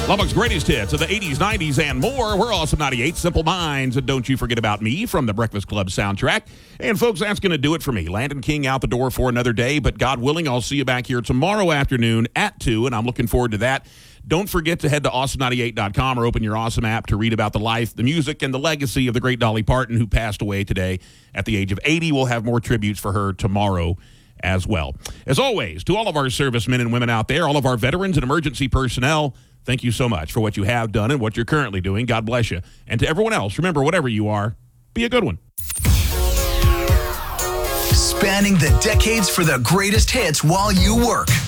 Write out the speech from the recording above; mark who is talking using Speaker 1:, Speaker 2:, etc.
Speaker 1: Lubbock's greatest hits of the 80s, 90s, and more. We're Awesome 98, Simple Minds, and Don't You Forget About Me from the Breakfast Club soundtrack. And folks, that's going to do it for me. Landon King out the door for another day, but God willing, I'll see you back here tomorrow afternoon at 2, and I'm looking forward to that. Don't forget to head to awesome98.com or open your Awesome app to read about the life, the music, and the legacy of the great Dolly Parton, who passed away today at the age of 80. We'll have more tributes for her tomorrow as well. As always, to all of our servicemen and women out there, all of our veterans and emergency personnel, thank you so much for what you have done and what you're currently doing. God bless you. And to everyone else, remember, whatever you are, be a good one.
Speaker 2: Spanning the decades for the greatest hits while you work.